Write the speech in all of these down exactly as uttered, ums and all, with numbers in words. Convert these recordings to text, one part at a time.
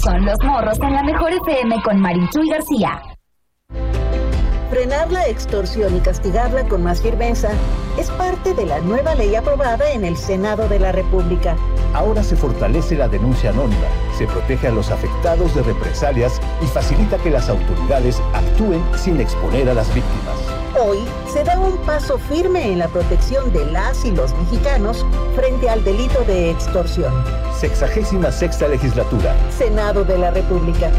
Son los morros en la mejor F M con Marichuy García. Frenar la extorsión y castigarla con más firmeza es parte de la nueva ley aprobada en el Senado de la República. Ahora se fortalece la denuncia anónima, se protege a los afectados de represalias y facilita que las autoridades actúen sin exponer a las víctimas. Hoy se da un paso firme en la protección de las y los mexicanos frente al delito de extorsión. Sexagésima sexta legislatura. Senado de la República.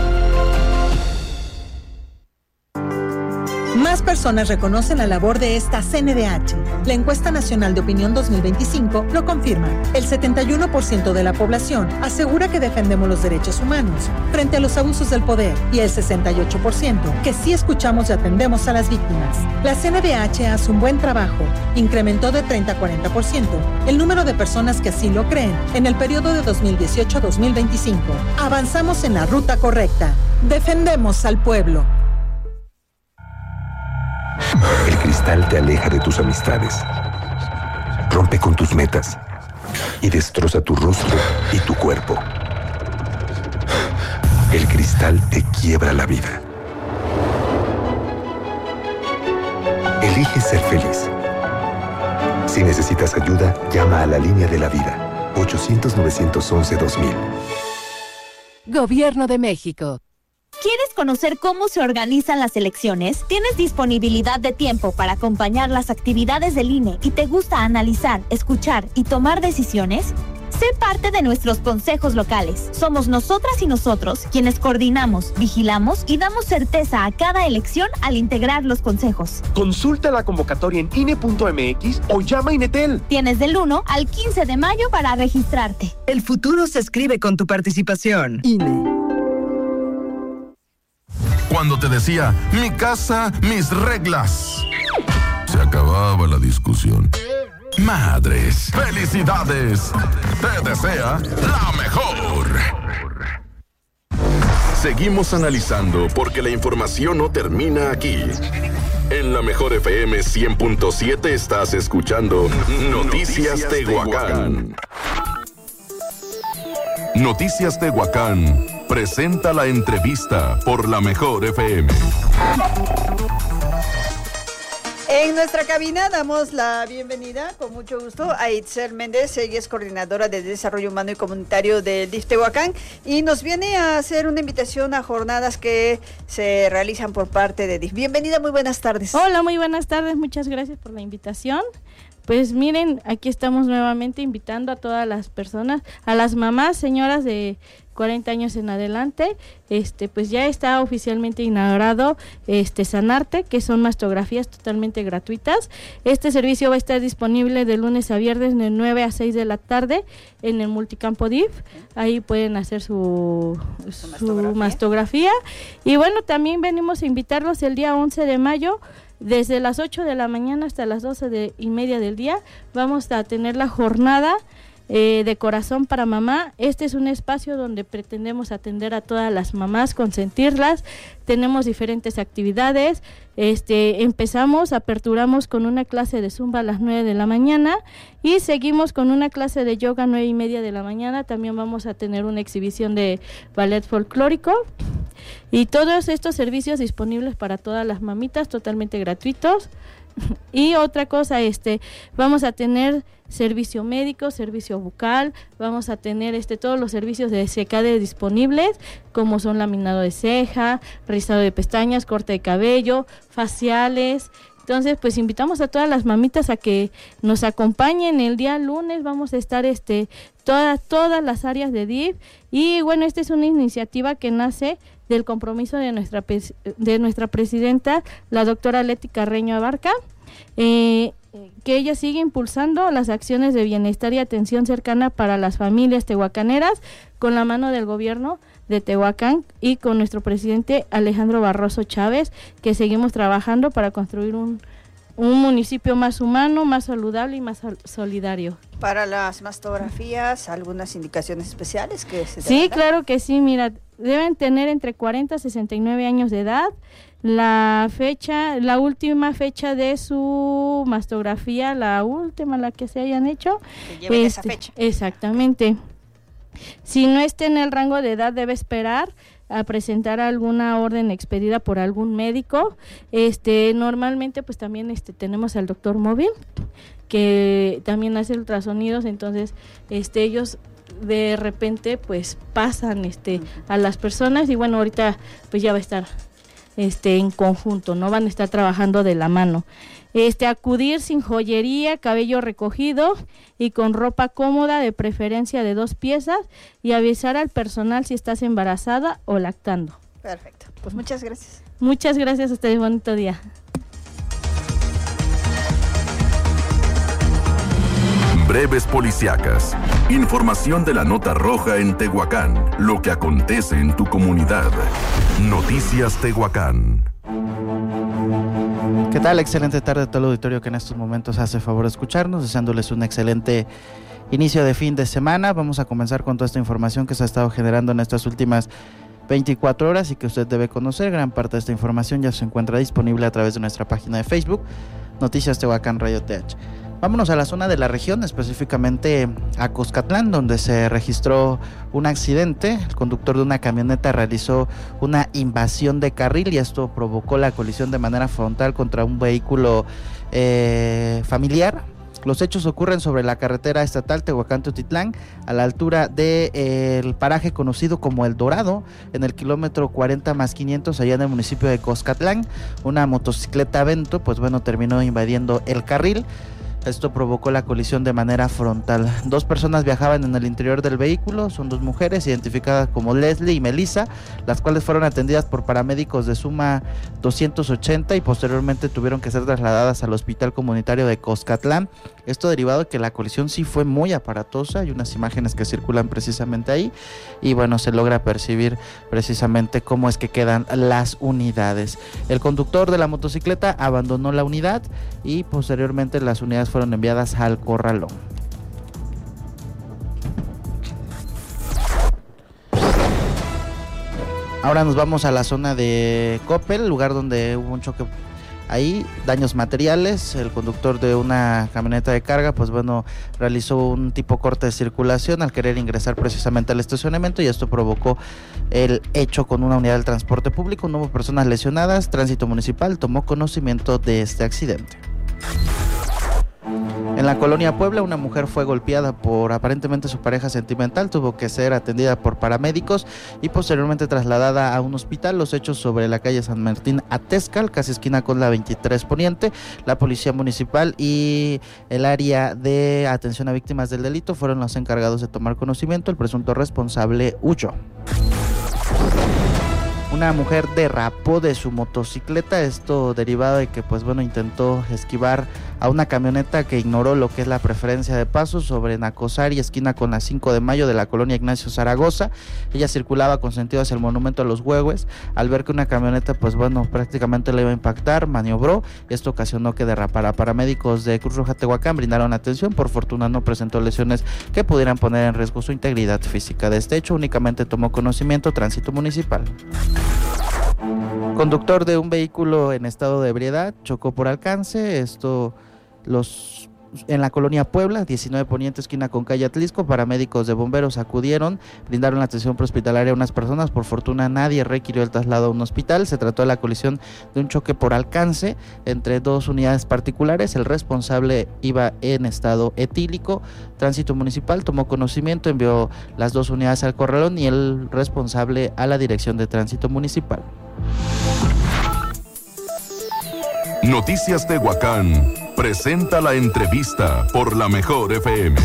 Más personas reconocen la labor de esta C N D H. La Encuesta Nacional de Opinión dos mil veinticinco lo confirma. El setenta y uno por ciento de la población asegura que defendemos los derechos humanos frente a los abusos del poder y el sesenta y ocho por ciento que sí escuchamos y atendemos a las víctimas. La C N D H hace un buen trabajo. Incrementó de treinta a cuarenta por ciento el número de personas que así lo creen en el periodo de dos mil dieciocho a dos mil veinticinco. Avanzamos en la ruta correcta. Defendemos al pueblo. El cristal te aleja de tus amistades, rompe con tus metas y destroza tu rostro y tu cuerpo. El cristal te quiebra la vida. Elige ser feliz. Si necesitas ayuda, llama a la línea de la vida, ochocientos, novecientos once, dos mil. Gobierno de México. ¿Quieres conocer cómo se organizan las elecciones? ¿Tienes disponibilidad de tiempo para acompañar las actividades del I N E y te gusta analizar, escuchar y tomar decisiones? Sé parte de nuestros consejos locales. Somos nosotras y nosotros quienes coordinamos, vigilamos y damos certeza a cada elección al integrar los consejos. Consulta la convocatoria en I N E punto M X o llama a Inetel. Tienes del uno al quince de mayo para registrarte. El futuro se escribe con tu participación. I N E. Cuando te decía, mi casa, mis reglas, se acababa la discusión. Madres, felicidades. Te desea la mejor. Seguimos analizando porque la información no termina aquí. En la mejor F M cien punto siete estás escuchando Noticias Tehuacán. Noticias Tehuacán presenta la entrevista por la mejor F M. En nuestra cabina damos la bienvenida, con mucho gusto, a Itzel Méndez. Ella es coordinadora de Desarrollo Humano y Comunitario del D I F Tehuacán y nos viene a hacer una invitación a jornadas que se realizan por parte de D I F. Bienvenida, muy buenas tardes. Hola, muy buenas tardes, muchas gracias por la invitación. Pues miren, aquí estamos nuevamente invitando a todas las personas, a las mamás, señoras de cuarenta años en adelante. Este, pues ya está oficialmente inaugurado este Sanarte, que son mastografías totalmente gratuitas. Este servicio va a estar disponible de lunes a viernes de nueve a seis de la tarde en el Multicampo D I F. Ahí pueden hacer su, su mastografía. mastografía. Y bueno, también venimos a invitarlos el día once de mayo. Desde las ocho de la mañana hasta las doce de, y media del día vamos a tener la jornada eh, de Corazón para Mamá. Este es un espacio donde pretendemos atender a todas las mamás, consentirlas. Tenemos diferentes actividades. Este, empezamos, aperturamos con una clase de Zumba a las nueve de la mañana y seguimos con una clase de yoga a nueve y media de la mañana. También vamos a tener una exhibición de ballet folclórico. Y todos estos servicios disponibles para todas las mamitas, totalmente gratuitos. Y otra cosa, este, vamos a tener servicio médico, servicio bucal, vamos a tener este todos los servicios de secade disponibles, como son laminado de ceja, rizado de pestañas, corte de cabello, faciales. Entonces, pues invitamos a todas las mamitas a que nos acompañen el día lunes. Vamos a estar este todas todas las áreas de D I F y bueno, esta es una iniciativa que nace del compromiso de nuestra de nuestra presidenta, la doctora Leti Carreño Abarca, eh, que ella sigue impulsando las acciones de bienestar y atención cercana para las familias tehuacaneras con la mano del gobierno de Tehuacán y con nuestro presidente Alejandro Barroso Chávez, que seguimos trabajando para construir un, un municipio más humano, más saludable y más solidario. Para las mastografías, ¿algunas indicaciones especiales que se Sí, claro que sí, mira, deben tener entre cuarenta a sesenta y nueve años de edad. La fecha, la última fecha de su mastografía, la última, la que se hayan hecho. Que lleven este, esa fecha. Exactamente. Si no está en el rango de edad, debe esperar a presentar alguna orden expedida por algún médico. Este, normalmente pues también este tenemos al doctor móvil que también hace ultrasonidos, entonces este ellos de repente pues pasan este a las personas y bueno, ahorita pues ya va a estar este en conjunto, no van a estar trabajando de la mano. Este, acudir sin joyería, cabello recogido y con ropa cómoda, de preferencia de dos piezas, y avisar al personal si estás embarazada o lactando. Perfecto, pues muchas gracias. Muchas gracias a ustedes, bonito día. Breves policíacas. Información de la nota roja en Tehuacán. Lo que acontece en tu comunidad. Noticias Tehuacán. ¿Qué tal? Excelente tarde a todo el auditorio que en estos momentos hace favor de escucharnos, deseándoles un excelente inicio de fin de semana. Vamos a comenzar con toda esta información que se ha estado generando en estas últimas veinticuatro horas y que usted debe conocer. Gran parte de esta información ya se encuentra disponible a través de nuestra página de Facebook, Noticias Tehuacán Radio T H. Vámonos a la zona de la región, específicamente a Cuscatlán, donde se registró un accidente. El conductor de una camioneta realizó una invasión de carril y esto provocó la colisión de manera frontal contra un vehículo eh, familiar. Los hechos ocurren sobre la carretera estatal Tehuacán-Teotitlán, a la altura del de, paraje conocido como El Dorado, en el kilómetro cuarenta más quinientos, allá en el municipio de Cuscatlán. Una motocicleta Vento, pues bueno, terminó invadiendo el carril. Esto provocó la colisión de manera frontal. Dos personas viajaban en el interior del vehículo, son dos mujeres identificadas como Leslie y Melissa, las cuales fueron atendidas por paramédicos de Suma doscientos ochenta y posteriormente tuvieron que ser trasladadas al Hospital Comunitario de Cuscatlán. Esto derivado de que la colisión sí fue muy aparatosa, hay unas imágenes que circulan precisamente ahí y bueno, se logra percibir precisamente cómo es que quedan las unidades. El conductor de la motocicleta abandonó la unidad y posteriormente las unidades fueron enviadas al corralón. Ahora nos vamos a la zona de Coppel, lugar donde hubo un choque. Ahí, daños materiales. El conductor de una camioneta de carga, pues bueno, realizó un tipo corte de circulación al querer ingresar precisamente al estacionamiento y esto provocó el hecho con una unidad del transporte público. No hubo personas lesionadas. Tránsito Municipal tomó conocimiento de este accidente. En la colonia Puebla, una mujer fue golpeada por aparentemente su pareja sentimental, tuvo que ser atendida por paramédicos y posteriormente trasladada a un hospital. Los hechos sobre la calle San Martín Atezcal, casi esquina con la veintitrés Poniente. La policía municipal y el área de atención a víctimas del delito fueron los encargados de tomar conocimiento. El presunto responsable huyó. Una mujer derrapó de su motocicleta, esto derivado de que pues bueno intentó esquivar a una camioneta que ignoró lo que es la preferencia de paso sobre Nacosari, esquina con la cinco de mayo de la colonia Ignacio Zaragoza. Ella circulaba con sentido hacia el monumento a los Huehues. Al ver que una camioneta pues bueno prácticamente le iba a impactar, maniobró. Esto ocasionó que derrapara. Paramédicos de Cruz Roja Tehuacán brindaron atención. Por fortuna no presentó lesiones que pudieran poner en riesgo su integridad física. De este hecho únicamente tomó conocimiento Tránsito Municipal. Conductor de un vehículo en estado de ebriedad chocó por alcance. Esto los en la colonia Puebla, diecinueve Poniente, esquina con calle Atlisco. Paramédicos de bomberos acudieron, brindaron la atención prehospitalaria a unas personas. Por fortuna nadie requirió el traslado a un hospital. Se trató de la colisión de un choque por alcance entre dos unidades particulares. El responsable iba en estado etílico. Tránsito Municipal tomó conocimiento, envió las dos unidades al corralón y el responsable a la Dirección de Tránsito Municipal. Noticias Tehuacán presenta la entrevista por la Mejor F M.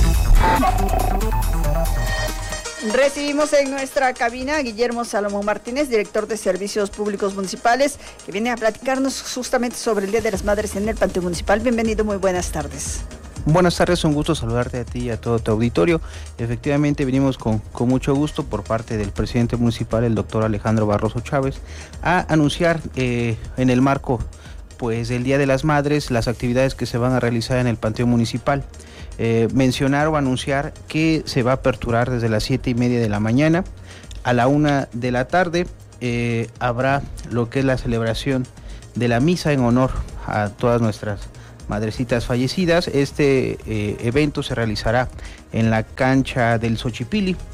Recibimos en nuestra cabina a Guillermo Salomón Martínez, director de Servicios Públicos Municipales, que viene a platicarnos justamente sobre el Día de las Madres en el Panteón Municipal. Bienvenido, muy buenas tardes. Buenas tardes, un gusto saludarte a ti y a todo tu auditorio. Efectivamente venimos con, con mucho gusto por parte del presidente municipal, el doctor Alejandro Barroso Chávez, a anunciar eh, en el marco pues del Día de las Madres las actividades que se van a realizar en el Panteón Municipal. Eh, mencionar o anunciar que se va a aperturar desde las siete y media de la mañana a la una de la tarde. Eh, habrá lo que es la celebración de la misa en honor a todas nuestras madrecitas fallecidas. Este eh, evento se realizará en la cancha del Xochipilli.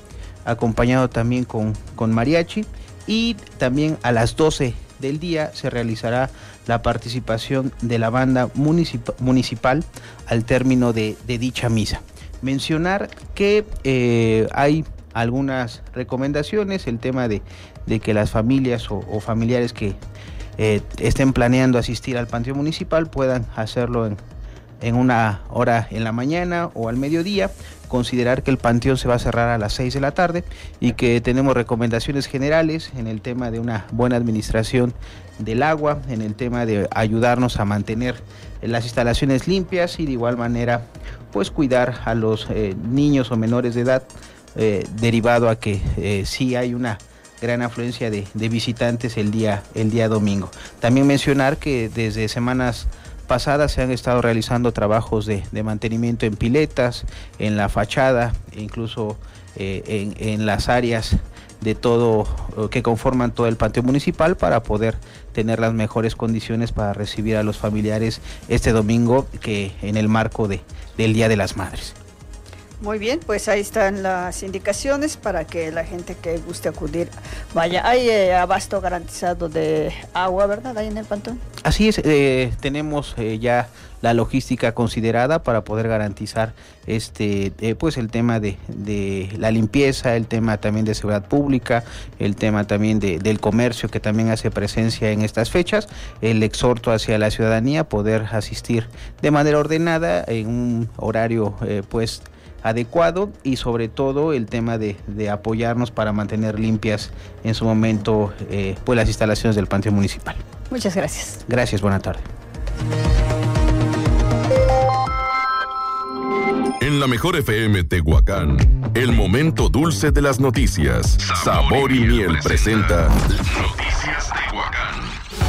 acompañado también con, con mariachi, y también a las doce del día se realizará la participación de la banda municip- municipal al término de, de dicha misa. Mencionar que eh, hay algunas recomendaciones, el tema de, de que las familias o, o familiares que eh, estén planeando asistir al panteón municipal puedan hacerlo en, en una hora en la mañana o al mediodía. Considerar que el panteón se va a cerrar a las seis de la tarde y que tenemos recomendaciones generales en el tema de una buena administración del agua, en el tema de ayudarnos a mantener las instalaciones limpias y de igual manera pues cuidar a los eh, niños o menores de edad, eh, derivado a que eh, sí hay una gran afluencia de, de visitantes el día, el día domingo. También mencionar que desde semanas pasadas se han estado realizando trabajos de, de mantenimiento en piletas, en la fachada, e incluso eh, en, en las áreas de todo que conforman todo el panteón municipal para poder tener las mejores condiciones para recibir a los familiares este domingo, que en el marco de, del Día de las Madres. Muy bien, pues ahí están las indicaciones para que la gente que guste acudir vaya. Hay eh, abasto garantizado de agua, ¿verdad? Ahí en el panteón. Así es, eh, tenemos eh, ya la logística considerada para poder garantizar este eh, pues el tema de, de la limpieza, el tema también de seguridad pública, el tema también de, del comercio, que también hace presencia en estas fechas, el exhorto hacia la ciudadanía poder asistir de manera ordenada en un horario eh, pues adecuado, y sobre todo el tema de, de apoyarnos para mantener limpias en su momento eh, pues las instalaciones del panteón municipal. Muchas gracias. Gracias, buena tarde. En la mejor F M Tehuacán, el momento dulce de las noticias. Sabor, Sabor y Miel presenta Noticias Tehuacán.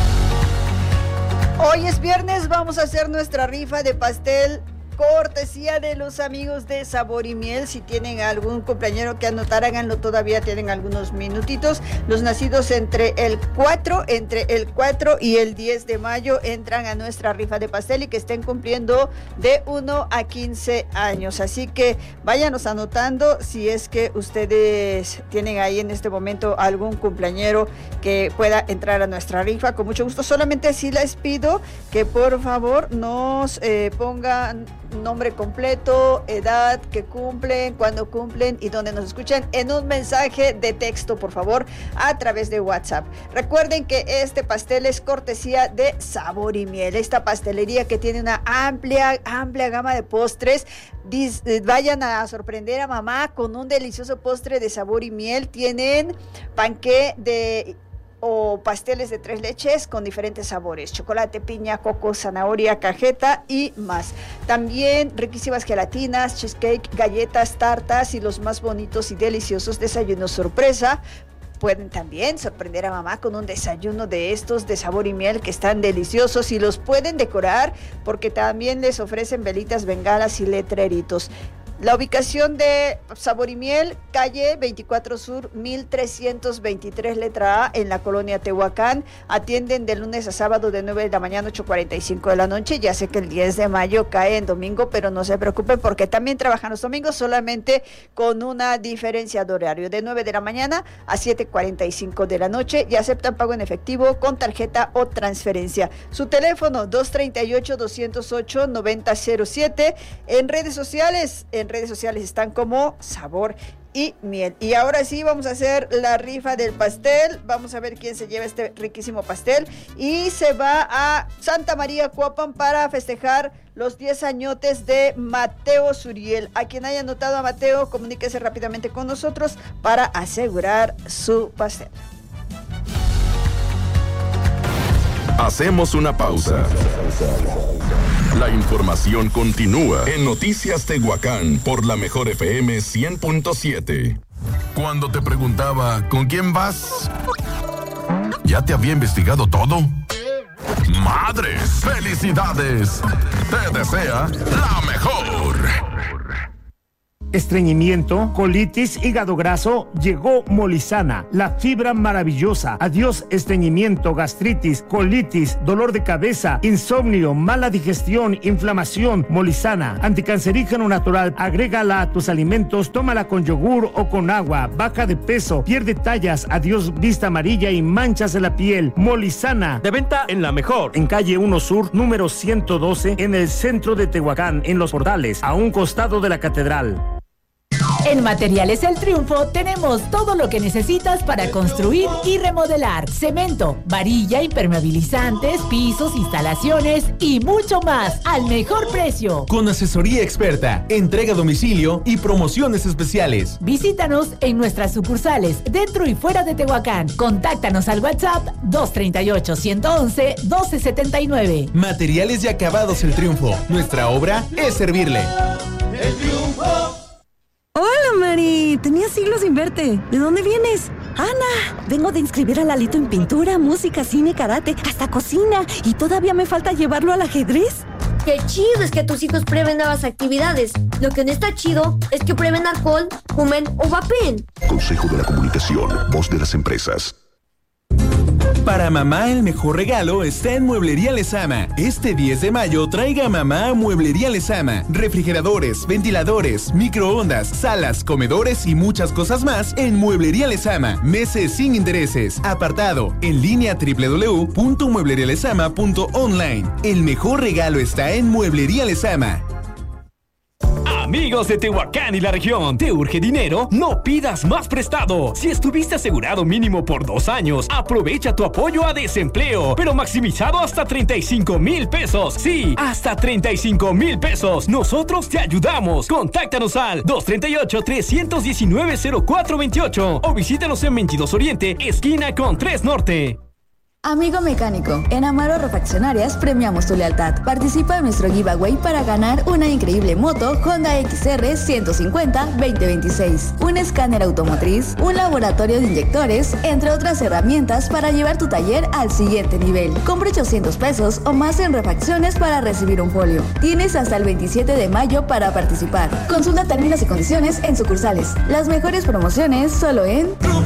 Hoy es viernes, vamos a hacer nuestra rifa de pastel cortesía de los amigos de Sabor y Miel. Si tienen algún cumpleañero que anotar, háganlo, todavía tienen algunos minutitos. Los nacidos entre el cuatro, entre el cuatro y el diez de mayo entran a nuestra rifa de pastel y que estén cumpliendo de uno a quince años. Así que váyanos anotando si es que ustedes tienen ahí en este momento algún cumpleañero que pueda entrar a nuestra rifa. Con mucho gusto, solamente sí les pido que por favor nos eh, pongan nombre completo, edad, que cumplen, cuándo cumplen y dónde nos escuchan en un mensaje de texto, por favor, a través de WhatsApp. Recuerden que este pastel es cortesía de Sabor y Miel, esta pastelería que tiene una amplia, amplia gama de postres. Dis, vayan a sorprender a mamá con un delicioso postre de Sabor y Miel. Tienen panqué de o pasteles de tres leches con diferentes sabores: chocolate, piña, coco, zanahoria, cajeta y más. También riquísimas gelatinas, cheesecake, galletas, tartas y los más bonitos y deliciosos desayunos sorpresa. Pueden también sorprender a mamá con un desayuno de estos de Sabor y Miel que están deliciosos, y los pueden decorar porque también les ofrecen velitas, bengalas y letreritos. La ubicación de Sabor y Miel, calle veinticuatro Sur, mil trescientos veintitrés, letra A, en la colonia Tehuacán. Atienden de lunes a sábado de nueve de la mañana a ocho cuarenta y cinco de la noche. Ya sé que el diez de mayo cae en domingo, pero no se preocupen porque también trabajan los domingos, solamente con una diferencia de horario, de nueve de la mañana a siete cuarenta y cinco de la noche, y aceptan pago en efectivo con tarjeta o transferencia. Su teléfono dos treinta y ocho, doscientos ocho, noventa cero siete. En redes sociales, en redes sociales están como Sabor y Miel. Y ahora sí vamos a hacer la rifa del pastel. Vamos a ver quién se lleva este riquísimo pastel, y se va a Santa María Cuapan para festejar los diez añotes de Mateo Suriel. A quien haya anotado a Mateo, comuníquese rápidamente con nosotros para asegurar su pastel. Hacemos una pausa. La información continúa en Noticias Tehuacán por la mejor F M cien punto siete. Cuando te preguntaba, ¿con quién vas? ¿Ya te había investigado todo? ¡Madres! ¡Felicidades! Te desea la mejor. estreñimiento, colitis, hígado graso, llegó Molizana, la fibra maravillosa. Adiós estreñimiento, gastritis, colitis, dolor de cabeza, insomnio, mala digestión, inflamación. Molizana, anticancerígeno natural. Agrégala a tus alimentos, tómala con yogur o con agua. Baja de peso, pierde tallas, adiós vista amarilla y manchas de la piel. Molizana. De venta en La Mejor. En calle uno Sur, número ciento doce, en el centro de Tehuacán, en Los Portales, a un costado de la catedral. En Materiales El Triunfo tenemos todo lo que necesitas para construir y remodelar. Cemento, varilla, impermeabilizantes, pisos, instalaciones y mucho más al mejor precio. Con asesoría experta, entrega a domicilio y promociones especiales. Visítanos en nuestras sucursales dentro y fuera de Tehuacán. Contáctanos al WhatsApp dos tres ocho, uno uno uno, uno dos siete nueve. Materiales y Acabados El Triunfo. Nuestra obra es servirle. El Triunfo. Hola, Mari. Tenía siglos sin verte. ¿De dónde vienes? Ana, vengo de inscribir a Lalito en pintura, música, cine, karate, hasta cocina. Y todavía me falta llevarlo al ajedrez. Qué chido es que tus hijos prueben nuevas actividades. Lo que no está chido es que prueben alcohol, fumen o vapen. Consejo de la Comunicación, voz de las empresas. Para mamá el mejor regalo está en Mueblería Lezama. Este diez de mayo traiga a mamá a Mueblería Lezama. Refrigeradores, ventiladores, microondas, salas, comedores y muchas cosas más en Mueblería Lezama. Meses sin intereses. Apartado en línea doble u doble u doble u punto mueblería lezama punto online. El mejor regalo está en Mueblería Lezama. Amigos de Tehuacán y la región, ¿te urge dinero? No pidas más prestado. Si estuviste asegurado mínimo por dos años, aprovecha tu apoyo a desempleo, pero maximizado hasta treinta y cinco mil pesos. Sí, hasta treinta y cinco mil pesos. Nosotros te ayudamos. Contáctanos al dos tres ocho, tres uno nueve, cero cuatro dos ocho o visítanos en veintidós Oriente, esquina con tres Norte. Amigo mecánico, en Amaro Refaccionarias premiamos tu lealtad. Participa en nuestro giveaway para ganar una increíble moto Honda X R ciento cincuenta veinte veintiséis, un escáner automotriz, un laboratorio de inyectores, entre otras herramientas para llevar tu taller al siguiente nivel. Compra ochocientos pesos o más en refacciones para recibir un folio. Tienes hasta el veintisiete de mayo para participar. Consulta términos y condiciones en sucursales. Las mejores promociones solo en